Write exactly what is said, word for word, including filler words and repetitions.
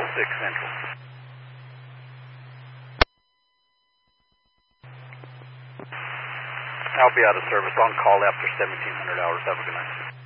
six Central. I'll be out of service on call after seventeen hundred hours. Have a good night.